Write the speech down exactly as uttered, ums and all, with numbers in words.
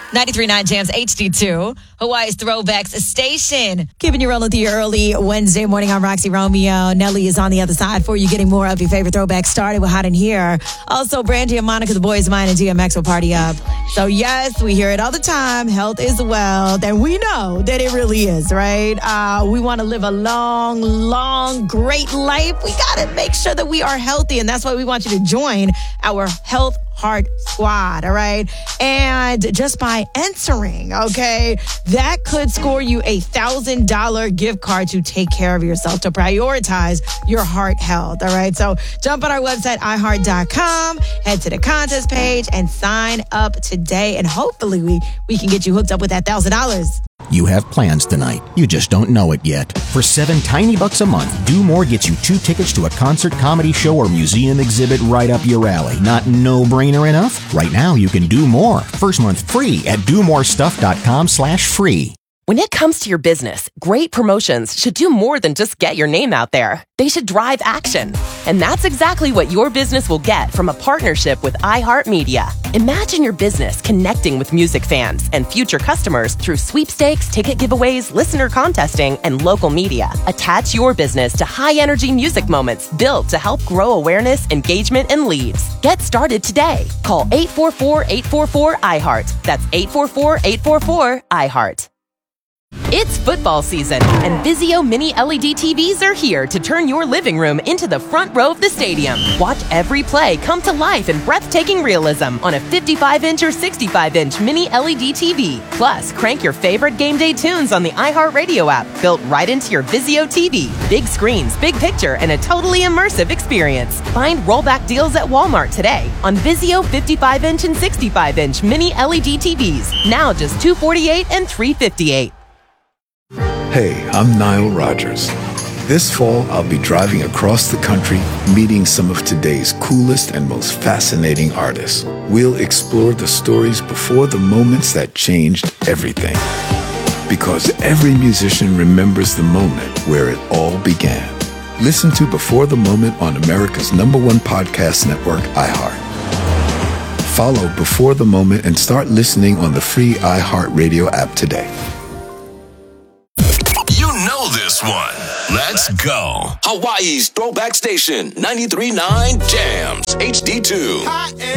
ninety-three point nine Jams H D two, Hawaii's Throwbacks Station. Keeping you rolling through your early Wednesday morning. I'm Roxy Romeo. Nelly is on the other side for you, getting more of your favorite throwbacks started with Hot in Here. Also, Brandy and Monica, the boys of mine, and D M X will party up. So, yes, we hear it all the time. Health is wealth. And we know that it really is, right? Uh, we want to live a long, long, great life. We got to make sure that we are healthy. And that's why we want you to join our Health Heart Squad, all right? And just by entering, okay, that could score you a one thousand dollars gift card to take care of yourself, to prioritize your heart health, all right? So jump on our website, i heart dot com, head to the contest page, and sign up today. And hopefully we, we can get you hooked up with that one thousand dollars. You have plans tonight. You just don't know it yet. For seven tiny bucks a month, Do More gets you two tickets to a concert, comedy show, or museum exhibit right up your alley. Not no-brainer enough? Right now, you can do more. First month free at do more stuff dot com slash free. When it comes to your business, great promotions should do more than just get your name out there. They should drive action. And that's exactly what your business will get from a partnership with iHeartMedia. Imagine your business connecting with music fans and future customers through sweepstakes, ticket giveaways, listener contesting, and local media. Attach your business to high-energy music moments built to help grow awareness, engagement, and leads. Get started today. Call eight four four, eight four four, I heart. That's eight four four, eight four four, I heart. It's football season, and Vizio Mini L E D T Vs are here to turn your living room into the front row of the stadium. Watch every play come to life in breathtaking realism on a fifty-five inch or sixty-five inch Mini L E D T V. Plus, crank your favorite game day tunes on the iHeartRadio app, built right into your Vizio T V. Big screens, big picture, and a totally immersive experience. Find rollback deals at Walmart today on Vizio fifty-five inch and sixty-five inch Mini L E D T Vs. Now just two hundred forty-eight dollars and three hundred fifty-eight dollars. Hey, I'm Nile Rodgers. This fall, I'll be driving across the country, meeting some of today's coolest and most fascinating artists. We'll explore the stories before the moments that changed everything. Because every musician remembers the moment where it all began. Listen to Before the Moment on America's number one podcast network, iHeart. Follow Before the Moment and start listening on the free iHeartRadio app today. This one. Let's go. Hawaii's Throwback Station, ninety-three point nine Jams H D two.